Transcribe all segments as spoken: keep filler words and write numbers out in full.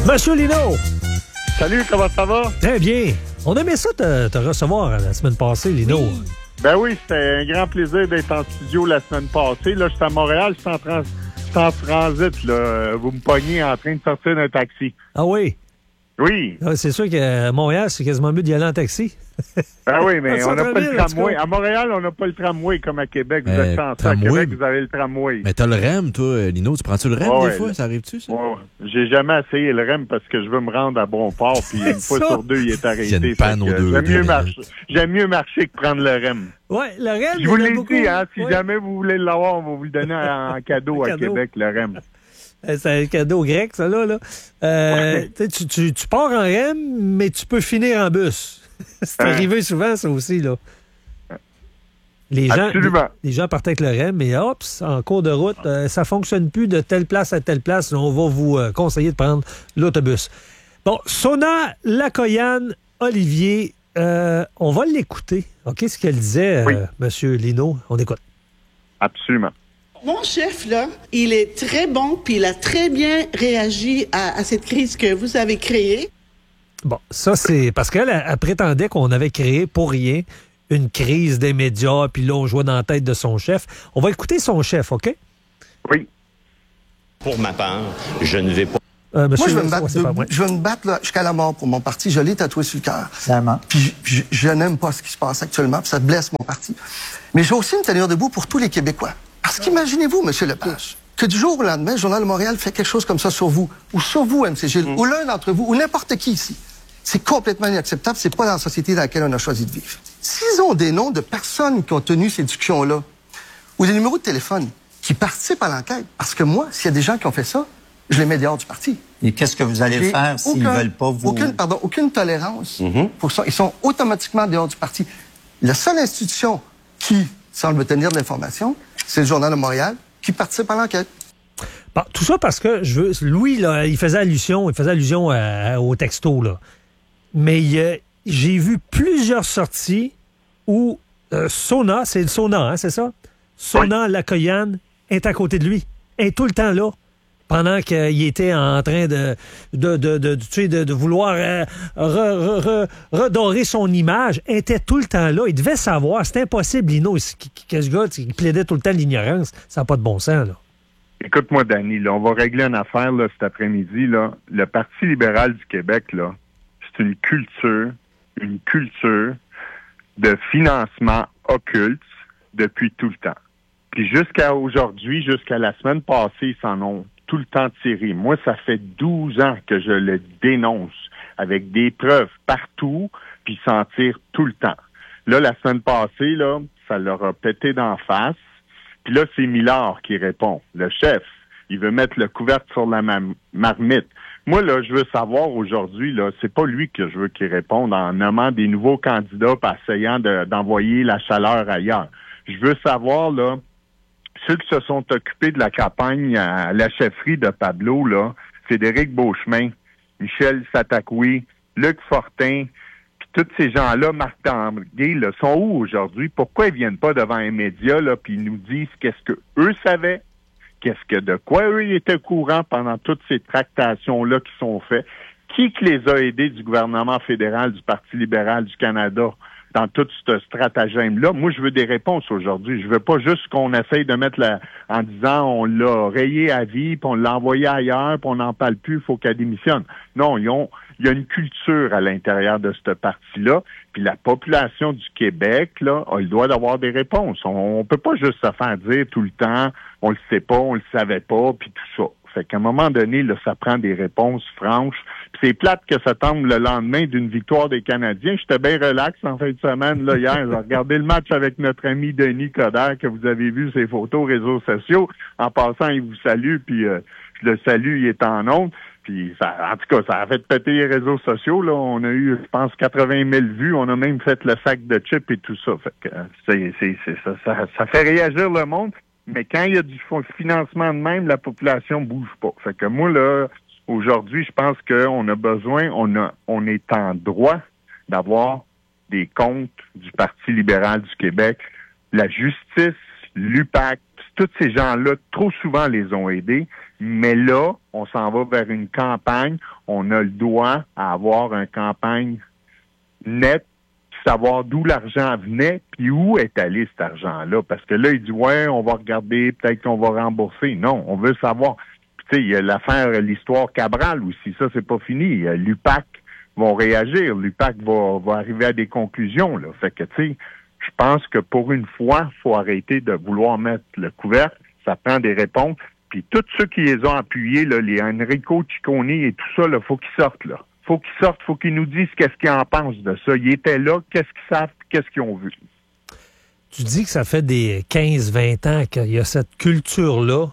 Monsieur Lino! Salut, comment ça va? Très bien. On aimait ça te, te recevoir la semaine passée, Lino. Oui. Ben oui, c'était un grand plaisir d'être en studio la semaine passée. Là, je suis à Montréal, je suis en, trans... en transit. Là. Vous me pognez en train de sortir d'un taxi. Ah oui? Oui. Ah, c'est sûr qu'à Montréal, c'est quasiment mieux d'y aller en taxi. Ah oui, mais on n'a pas le tramway. À Montréal, on n'a pas le tramway comme à Québec. Vous euh, êtes chanceux. À Québec, vous avez le tramway. Mais t'as le R E M, toi, Lino. Tu prends-tu le R E M oh, des ouais, fois? Ça arrive-tu, ça? Ouais. J'ai jamais essayé le R E M parce que je veux me rendre à Bonport, puis une fois sur deux, il est arrêté. Il y a une panne aux deux. J'aime mieux, marcher. J'aime mieux marcher que prendre le R E M. Oui, le R E M. Je vous l'ai beaucoup... dit, hein, si ouais. jamais vous voulez l'avoir, on va vous le donner en cadeau à cadeau. Québec, le R E M. C'est un cadeau grec, ça, là. là. Euh, ouais. tu, tu, tu pars en R E M, mais tu peux finir en bus. C'est hein? arrivé souvent, ça aussi, là. Les gens, les, les gens partaient avec le R E M, mais hop, en cours de route, euh, ça ne fonctionne plus de telle place à telle place. On va vous euh, conseiller de prendre l'autobus. Bon, Sona Lakoyan, Olivier, euh, on va l'écouter. OK, ce qu'elle disait, oui. euh, M. Lino. On écoute. Absolument. Mon chef, là, il est très bon, puis il a très bien réagi à, à cette crise que vous avez créée. Bon, ça, c'est parce qu'elle elle, elle prétendait qu'on avait créé pour rien une crise des médias, puis là, on jouait dans la tête de son chef. On va écouter son chef, OK? Oui. Pour ma part, je ne vais pas... Euh, monsieur, Moi, je vais me battre, de, je vais me battre là, jusqu'à la mort pour mon parti. Je l'ai tatoué sur le cœur. Puis je, je, je n'aime pas ce qui se passe actuellement, puis ça blesse mon parti. Mais je vais aussi me tenir debout pour tous les Québécois. Parce qu'imaginez-vous, M. Lepage, que du jour au lendemain, le Journal de Montréal fait quelque chose comme ça sur vous, ou sur vous, M C Gilles, mmh. ou l'un d'entre vous, ou n'importe qui ici. C'est complètement inacceptable. C'est pas dans la société dans laquelle on a choisi de vivre. S'ils ont des noms de personnes qui ont tenu ces discussions-là, ou des numéros de téléphone qui participent à l'enquête, parce que moi, s'il y a des gens qui ont fait ça, je les mets dehors du parti. Et qu'est-ce que vous allez faire s'ils ne veulent pas vous... Aucune, pardon, aucune tolérance mmh. pour ça. Ils sont automatiquement dehors du parti. La seule institution qui semble tenir de l'information, c'est le Journal de Montréal qui participe à l'enquête. Bon, tout ça parce que je veux, Louis, là, il faisait allusion, il faisait allusion à, au texto, là. Mais euh, j'ai vu plusieurs sorties où euh, Sona, c'est le Sona, hein, c'est ça? Sona oui. Lakoyan est à côté de lui. Elle est tout le temps là. Pendant qu'il était en train de, de, de, de, de, de, de vouloir euh, re, re, re, redorer son image, elle était tout le temps là. Il devait savoir. C'est impossible, Lino, que ce gars qui plaidait tout le temps l'ignorance. Ça n'a pas de bon sens, là. Écoute-moi, Danny, là, on va régler une affaire là, cet après-midi. Là. Le Parti libéral du Québec, là, c'est une culture, une culture de financement occulte depuis tout le temps. Puis jusqu'à aujourd'hui, jusqu'à la semaine passée, ils s'en ont tout le temps tiré. Moi, ça fait douze ans que je le dénonce avec des preuves partout, puis ils s'en tirent tout le temps. Là, la semaine passée, là, ça leur a pété d'en face. Puis là, c'est Millard qui répond. Le chef, il veut mettre le couvercle sur la mar- marmite. Moi, là, je veux savoir aujourd'hui, là, c'est pas lui que je veux qu'il réponde en nommant des nouveaux candidats et essayant de, d'envoyer la chaleur ailleurs. Je veux savoir, là, ceux qui se sont occupés de la campagne à la chefferie de Pablo, là, Frédéric Beauchemin, Michel Satakoui, Luc Fortin, puis tous ces gens-là, Marc Tanguay, là, sont où aujourd'hui? Pourquoi ils viennent pas devant un média, là, puis ils nous disent qu'est-ce que eux savaient? Qu'est-ce que de quoi eux ils étaient au courant pendant toutes ces tractations-là qui sont faites? Qui qui les a aidés du gouvernement fédéral, du Parti libéral du Canada dans tout ce stratagème-là? Moi, je veux des réponses aujourd'hui. Je veux pas juste qu'on essaye de mettre la, en disant on l'a rayé à vie, puis on l'a envoyé ailleurs, puis on n'en parle plus, il faut qu'elle démissionne. Non, ils ont, il y a une culture à l'intérieur de ce parti-là, puis la population du Québec, là, a le droit d'avoir des réponses. On, on peut pas juste se faire dire tout le temps, on le sait pas, on le savait pas, puis tout ça. Fait qu'à un moment donné, là, ça prend des réponses franches. Puis c'est plate que ça tombe le lendemain d'une victoire des Canadiens. J'étais bien relax en fin de semaine, là, hier. J'ai regardé le match avec notre ami Denis Coderre, que vous avez vu ses photos réseaux sociaux. En passant, il vous salue, puis euh, je le salue, il est en ondes. Puis ça, en tout cas, ça a fait péter les réseaux sociaux, là. On a eu, je pense, quatre-vingt mille vues. On a même fait le sac de chips et tout ça. Fait que c'est, c'est, c'est, ça, ça, ça fait réagir le monde. Mais quand il y a du financement de même, la population bouge pas. Fait que moi, là, aujourd'hui, je pense qu'on a besoin, on a, on est en droit d'avoir des comptes du Parti libéral du Québec. La justice, l'U P A C, tous ces gens-là, trop souvent les ont aidés. Mais là, on s'en va vers une campagne. On a le droit à avoir une campagne nette, savoir d'où l'argent venait, puis où est allé cet argent-là. Parce que là, il dit, ouais, on va regarder, peut-être qu'on va rembourser. Non, on veut savoir. Puis, tu sais, il y a l'affaire, l'histoire Cabral aussi. Ça, c'est pas fini. L'U P A C vont réagir. L'U P A C va, va arriver à des conclusions, là. Fait que, tu sais, je pense que pour une fois, il faut arrêter de vouloir mettre le couvercle. Ça prend des réponses. Puis, tous ceux qui les ont appuyés, là, les Enrico Ciccone et tout ça, il faut qu'ils sortent, là. Faut qu'ils sortent, faut qu'ils nous disent qu'est-ce qu'ils en pensent de ça. Ils étaient là, qu'est-ce qu'ils savent, qu'est-ce qu'ils ont vu. Tu dis que ça fait des quinze vingt ans qu'il y a cette culture-là.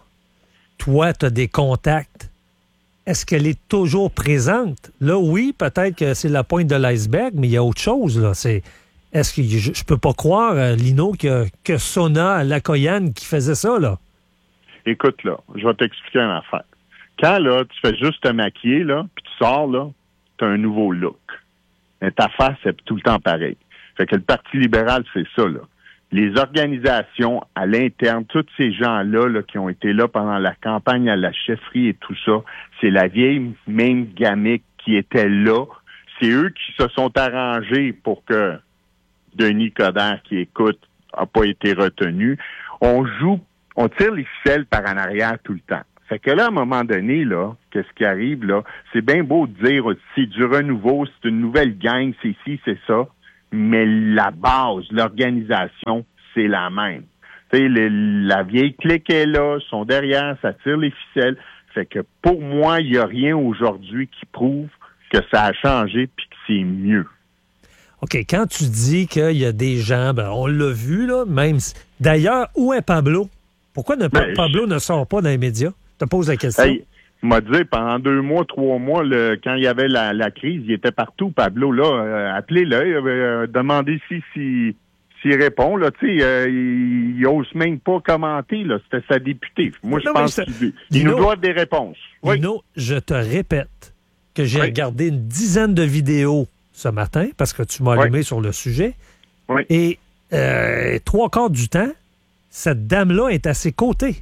Toi, tu as des contacts. Est-ce qu'elle est toujours présente? Là, oui, peut-être que c'est la pointe de l'iceberg, mais il y a autre chose, là. C'est, est-ce que je, je peux pas croire, Lino, que, que Sona Lacoyane qui faisait ça, là? Écoute, là, je vais t'expliquer une affaire. Quand, là, tu fais juste te maquiller, là, puis tu sors, là, t'as un nouveau look. Mais ta face, c'est tout le temps pareil. Fait que le Parti libéral, c'est ça, là. Les organisations à l'interne, tous ces gens-là là, qui ont été là pendant la campagne à la chefferie et tout ça, c'est la vieille même gamique qui était là. C'est eux qui se sont arrangés pour que Denis Coderre, qui écoute, n'a pas été retenu. On joue, on tire les ficelles par en arrière tout le temps. Fait que là, à un moment donné, là, qu'est-ce qui arrive, là, c'est bien beau de dire, c'est du renouveau, c'est une nouvelle gang, c'est ci, c'est ça, mais la base, l'organisation, c'est la même. Tu sais, la vieille clique est là, ils sont derrière, ça tire les ficelles. Fait que pour moi, il n'y a rien aujourd'hui qui prouve que ça a changé puis que c'est mieux. OK, quand tu dis qu'il y a des gens, ben, on l'a vu, là, même... D'ailleurs, où est Pablo? Pourquoi ne, ben, Pablo je... ne sort pas dans les médias? Je te pose la question. Hey, il m'a dit, pendant deux mois, trois mois, le, quand il y avait la, la crise, il était partout, Pablo, là. Euh, appelez-le, euh, demandez si, si, s'il répond, là, tu sais, euh, il, il ose même pas commenter, là. C'était sa députée. Moi, je non, pense qu'il il nous doit des réponses. Oui. Lino, je te répète que j'ai oui. regardé une dizaine de vidéos ce matin, parce que tu m'as allumé oui. sur le sujet. Oui. Et euh, trois quarts du temps, cette dame-là est à ses côtés.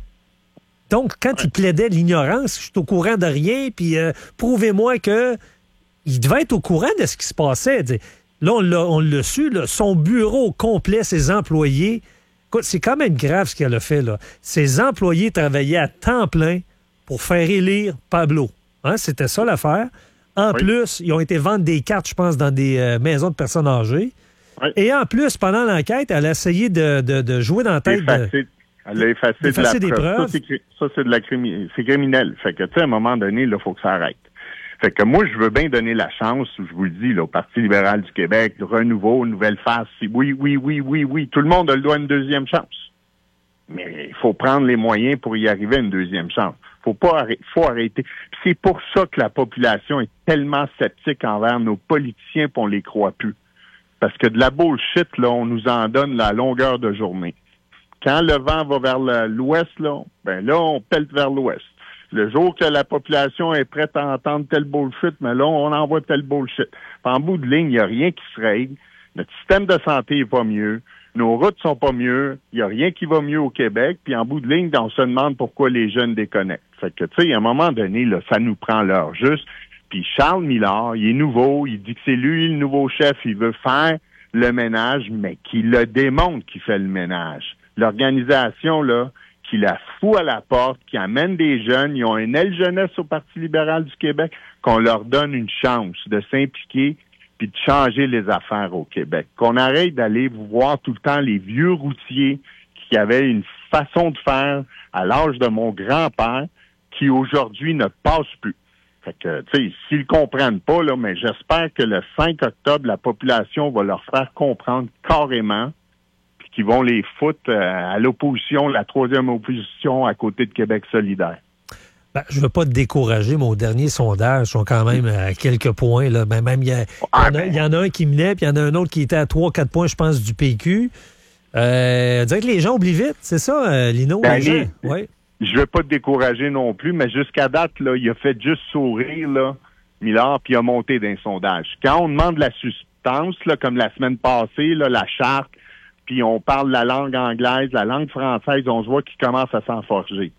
Donc, quand ouais. il plaidait l'ignorance, je suis au courant de rien, puis euh, prouvez-moi que il devait être au courant de ce qui se passait. Là, on l'a, on l'a su, là, son bureau complet, ses employés. Écoute, c'est quand même grave ce qu'elle a fait, là. Ses employés travaillaient à temps plein pour faire élire Pablo. Hein, c'était ça l'affaire. En oui. plus, ils ont été vendre des cartes, je pense, dans des euh, maisons de personnes âgées. Oui. Et en plus, pendant l'enquête, elle a essayé de, de, de jouer dans la tête de... Elle a effacé, effacé de la des preuves. preuve. Ça, c'est, ça, c'est de la crimi- c'est criminel. Fait que, tu sais, à un moment donné, il faut que ça arrête. Fait que moi, je veux bien donner la chance, je vous le dis, là, au Parti libéral du Québec, le renouveau, nouvelle phase. Oui, oui, oui, oui, oui. Tout le monde a le droit à une deuxième chance. Mais il faut prendre les moyens pour y arriver à une deuxième chance. Faut pas arrêter. Faut arrêter. Puis c'est pour ça que la population est tellement sceptique envers nos politiciens qu'on les croit plus. Parce que de la bullshit, là, on nous en donne la longueur de journée. Quand le vent va vers le, l'ouest, là, ben là, on pèle vers l'ouest. Le jour que la population est prête à entendre tel bullshit, mais là, on envoie tel bullshit. Puis en bout de ligne, il n'y a rien qui se règle. Notre système de santé n'est pas mieux. Nos routes sont pas mieux. Il n'y a rien qui va mieux au Québec. Puis en bout de ligne, on se demande pourquoi les jeunes déconnectent. Fait que, tu sais, à un moment donné, là, ça nous prend l'heure juste. Puis Charles Millard, il est nouveau. Il dit que c'est lui le nouveau chef. Il veut faire le ménage, mais qu'il le démontre qu'il fait le ménage. L'organisation, là, qui la fout à la porte, qui amène des jeunes, ils ont une aile jeunesse au Parti libéral du Québec, qu'on leur donne une chance de s'impliquer puis de changer les affaires au Québec. Qu'on arrête d'aller voir tout le temps les vieux routiers qui avaient une façon de faire à l'âge de mon grand-père qui aujourd'hui ne passe plus. Fait que, tu sais, s'ils comprennent pas, là, mais j'espère que le cinq octobre, la population va leur faire comprendre carrément qui vont les foutre à l'opposition, la troisième opposition à côté de Québec solidaire. Ben, je ne veux pas te décourager, mais aux derniers sondages sont quand même à quelques points. Là. Ben, même il y, ah, y, ben... y en a un qui menait, puis il y en a un autre qui était à trois quatre points, je pense, du P Q. Euh, on dirait que les gens oublient vite, c'est ça, euh, Lino? Ben, les les... gens? Ouais. Je ne veux pas te décourager non plus, mais jusqu'à date, là, il a fait juste sourire, là, Millard, puis il a monté d'un sondage. Quand on demande la substance, là, comme la semaine passée, là, la charte, puis on parle la langue anglaise, la langue française, on se voit qu'il commence à s'en forger.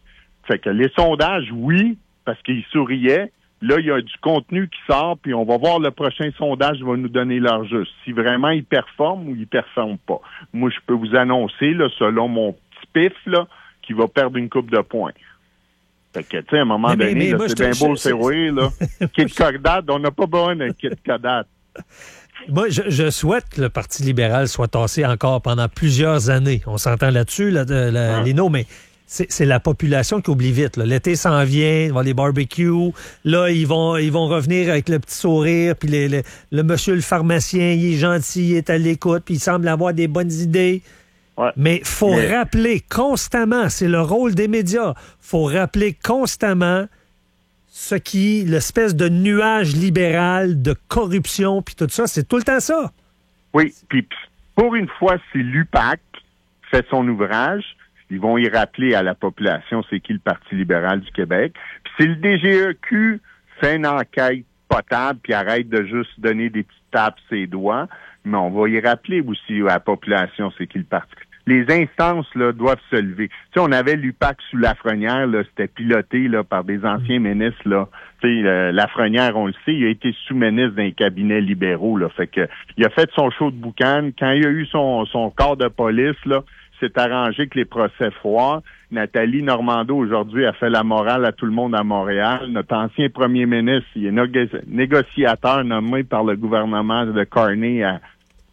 Fait que les sondages, oui, parce qu'ils souriaient. Là, il y a du contenu qui sort, puis on va voir le prochain sondage va nous donner leur juste. Si vraiment ils performent ou ils performent pas. Moi, je peux vous annoncer, là, selon mon petit pif, là, qu'il va perdre une coupe de points. Fait que, tu sais, à un moment mais, donné, mais, là, moi, c'est bien beau le je, serrouer, là. Kit Cordade, on n'a pas besoin d'un Kit Cordade. Moi, je, je souhaite que le Parti libéral soit tassé encore pendant plusieurs années. On s'entend là-dessus, là, de, la, ah. Lino, mais c'est, c'est la population qui oublie vite. Là. L'été s'en vient, il va les barbecues. Là, ils vont, ils vont revenir avec le petit sourire. Puis les, les, le monsieur le pharmacien, il est gentil, il est à l'écoute, puis il semble avoir des bonnes idées. Ouais. Mais il faut mais... rappeler constamment, c'est le rôle des médias, il faut rappeler constamment ce qui, l'espèce de nuage libéral, de corruption, puis tout ça, c'est tout le temps ça. Oui, puis pour une fois, si l'U P A C fait son ouvrage, ils vont y rappeler à la population c'est qui le Parti libéral du Québec. Puis si le D G E Q fait une enquête potable, puis arrête de juste donner des petites tapes ses doigts, mais on va y rappeler aussi à la population c'est qui le Parti. Les instances là doivent se lever. Tu sais, on avait l'U P A C sous Lafrenière, là, c'était piloté là par des anciens ministres là. Tu sais, euh, Lafrenière, on le sait, il a été sous-ministre d'un cabinet libéraux là. Fait que il a fait son show de boucan. Quand il a eu son son corps de police là, c'est arrangé que les procès foirent. Nathalie Normando, aujourd'hui, a fait la morale à tout le monde à Montréal. Notre ancien premier ministre, il est négo- négociateur nommé par le gouvernement de Carney à,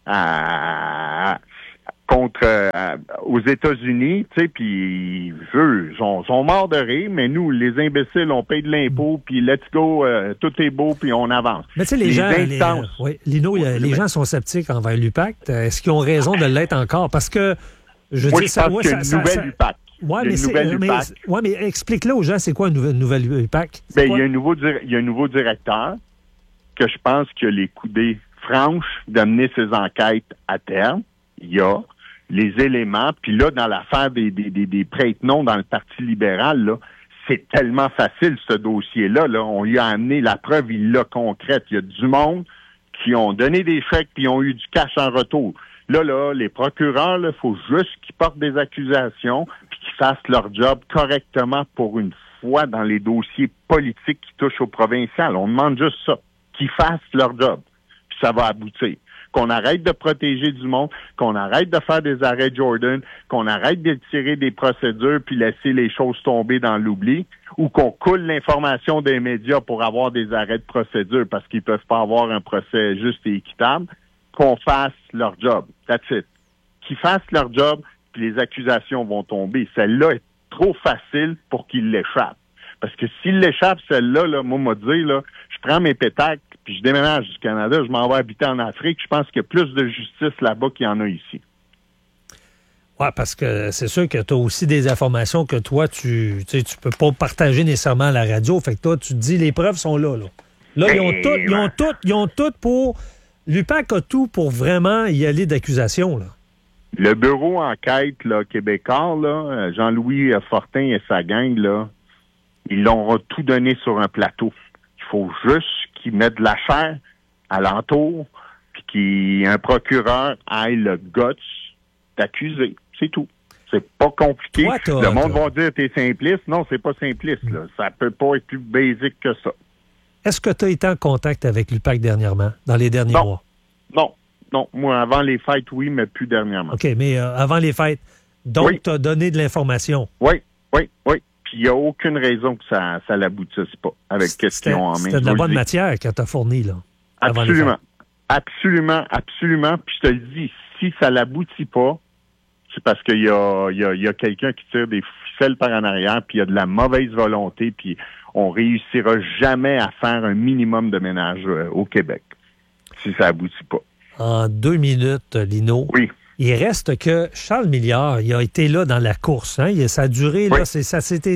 à, à contre euh, aux États-Unis, tu sais, puis eux sont, sont morts de rire, mais nous, les imbéciles, on paye de l'impôt, puis let's go, euh, tout est beau, puis on avance. Mais tu sais, les, les gens, instances, les, oui, Lino, oui, les gens sont sceptiques envers l'U P A C. Est-ce qu'ils ont raison de l'être encore? Parce que je Moi, dis je ça, pense ouais, qu'il y a ça, une nouvelle ça, U P A C. Oui, mais, c'est, mais, ouais, mais explique-le aux gens, c'est quoi une nouvelle, nouvelle U P A C? Ben, il y a un nouveau, il y a un nouveau directeur que je pense qu'il a les coudées franches d'amener ses enquêtes à terme. Il y a les éléments, puis là, dans l'affaire des, des, des, des prête-noms dans le Parti libéral, là, c'est tellement facile, ce dossier-là. Là. On lui a amené la preuve, il l'a concrète. Il y a du monde qui ont donné des chèques puis ont eu du cash en retour. Là, là, les procureurs, il faut juste qu'ils portent des accusations puis qu'ils fassent leur job correctement pour une fois dans les dossiers politiques qui touchent au provincial. On demande juste ça, qu'ils fassent leur job, puis ça va aboutir. Qu'on arrête de protéger du monde, qu'on arrête de faire des arrêts Jordan, qu'on arrête de tirer des procédures puis laisser les choses tomber dans l'oubli, ou qu'on coule l'information des médias pour avoir des arrêts de procédure parce qu'ils peuvent pas avoir un procès juste et équitable, qu'on fasse leur job. That's it. Qu'ils fassent leur job, puis les accusations vont tomber. Celle-là est trop facile pour qu'ils l'échappent. Parce que s'il l'échappe, celle-là, là, moi, m'a dit, là, je prends mes pétacles, puis je déménage du Canada, je m'en vais habiter en Afrique. Je pense qu'il y a plus de justice là-bas qu'il y en a ici. Oui, parce que c'est sûr que tu as aussi des informations que toi, tu tu tu peux pas partager nécessairement à la radio. Fait que toi, tu te dis, les preuves sont là. Là, là ils ont tout, ils ont tout, ils ont tout pour... L'U P A C a tout pour vraiment y aller d'accusation, là. Le bureau enquête là, québécois, là, Jean-Louis Fortin et sa gang, là, ils l'ont tout donné sur un plateau. Il faut juste qu'ils mettent de la chair alentour, puis qu'un procureur aille le guts d'accuser. C'est tout. C'est pas compliqué. Toi, le monde va dire t'es simpliste. Non, c'est pas simpliste. Là. Ça peut pas être plus basique que ça. Est-ce que tu as été en contact avec l'U P A C dernièrement, dans les derniers non. mois? Non. Non. Moi, avant les fêtes, oui, mais plus dernièrement. OK, mais euh, avant les fêtes. Donc, oui. Tu as donné de l'information. Oui, oui, oui. Puis il n'y a aucune raison que ça ça l'aboutisse pas avec ce qu'ils ont en main. C'était de la bonne matière que tu as fournie, là. Absolument. Absolument, absolument. Puis je te le dis, si ça l'aboutit pas, c'est parce qu'il y a, il y a, il y a quelqu'un qui tire des ficelles par en arrière, puis il y a de la mauvaise volonté, puis on réussira jamais à faire un minimum de ménage euh, au Québec, si ça aboutit pas. En deux minutes, Lino. Oui. Il reste que Charles Milliard, il a été là dans la course. Hein? Il, ça a duré, oui. là, c'est, ça s'était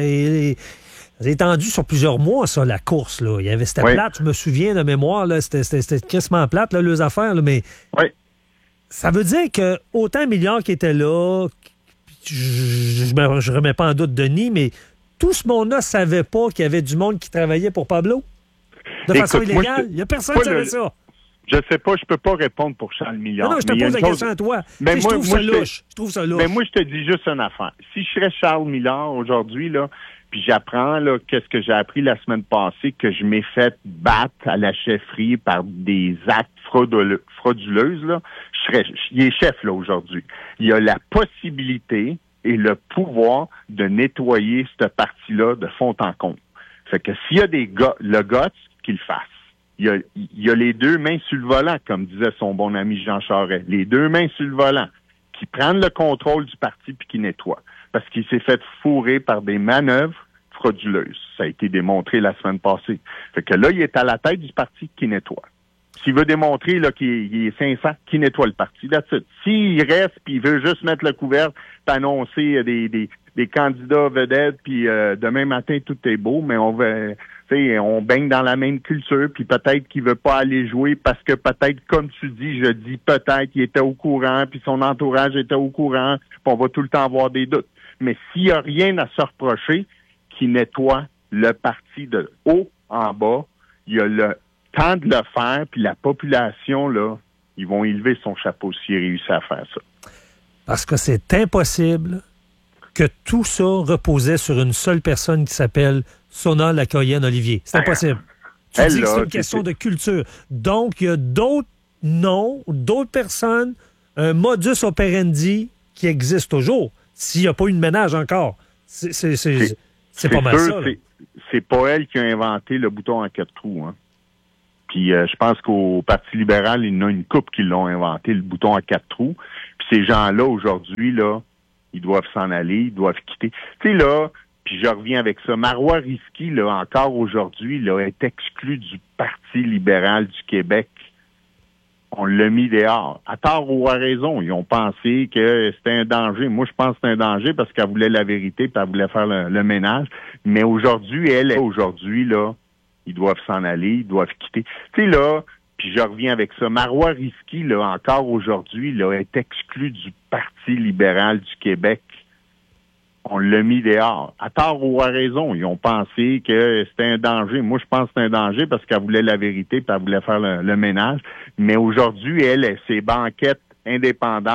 étendu sur plusieurs mois, ça, la course. Là. Il y avait, c'était oui. plate, je me souviens de mémoire, là, c'était, c'était, c'était crissement plate, là, les affaires, là, mais oui. ça veut dire que autant Milliard qui était là, je ne remets pas en doute Denis, mais tout ce monde-là ne savait pas qu'il y avait du monde qui travaillait pour Pablo de Écoute, façon illégale. Il n'y a personne qui savait ça. Je sais pas, je peux pas répondre pour Charles Milliard. Non, non, je te mais pose la chose... question à toi. Mais moi, je trouve moi, ça je louche. te... Je trouve ça louche. Mais moi, je te dis juste une affaire. Si je serais Charles Milliard aujourd'hui, là, puis j'apprends, là, qu'est-ce que j'ai appris la semaine passée, que je m'ai fait battre à la chefferie par des actes frauduleux, frauduleuses, là, je serais, il est chef, là, aujourd'hui. Il a la possibilité et le pouvoir de nettoyer cette partie-là de fond en comble. Fait que s'il y a des gars, le guts, qu'il le fasse. Il y, a, il y a les deux mains sur le volant, comme disait son bon ami Jean Charest. Les deux mains sur le volant, qui prennent le contrôle du parti puis qui nettoient. Parce qu'il s'est fait fourrer par des manœuvres frauduleuses. Ça a été démontré la semaine passée. Fait que là, il est à la tête du parti qui nettoie. S'il veut démontrer là, qu'il il est sincère, qui nettoie le parti. That's it. S'il reste puis il veut juste mettre le couvert puis annoncer des, des, des candidats vedettes puis euh, demain matin, tout est beau, mais on va... T'sais, on baigne dans la même culture, puis peut-être qu'il veut pas aller jouer parce que peut-être, comme tu dis, je dis peut-être, il était au courant, puis son entourage était au courant, puis on va tout le temps avoir des doutes. Mais s'il y a rien à se reprocher, qu'il nettoie le parti de haut en bas, il y a le temps de le faire, puis la population, là, ils vont élever son chapeau s'il réussit à faire ça. Parce que c'est impossible que tout ça reposait sur une seule personne qui s'appelle Sona Lacoyenne-Olivier. C'est impossible. Tu Elle, dis que c'est là, une question c'est... de culture. Donc, il y a d'autres noms, d'autres personnes, un modus operandi qui existe toujours, s'il n'y a pas eu de ménage encore. C'est, c'est, c'est, c'est, c'est pas mal sûr, ça. C'est, c'est pas elle qui a inventé le bouton en quatre trous. Hein. Puis euh, je pense qu'au Parti libéral, il y en a une couple qui l'ont inventé, le bouton à quatre trous. Puis ces gens-là, aujourd'hui, là, ils doivent s'en aller, ils doivent quitter. Tu sais, là, puis je reviens avec ça. Marois Risky, là, encore aujourd'hui, là, est exclu du Parti libéral du Québec. On l'a mis dehors. À tort ou à raison, ils ont pensé que c'était un danger. Moi, je pense que c'est un danger parce qu'elle voulait la vérité, puis elle voulait faire le, le ménage. Mais aujourd'hui, elle, aujourd'hui, là, ils doivent s'en aller, ils doivent quitter. Tu sais, là, puis je reviens avec ça. Marois Risky, là, encore aujourd'hui, là, est exclu du Parti libéral du Québec. On l'a mis dehors. À tort ou à raison, ils ont pensé que c'était un danger. Moi, je pense que c'est un danger parce qu'elle voulait la vérité, puis elle voulait faire le, le ménage. Mais aujourd'hui, elle, elle ses banquettes indépendantes.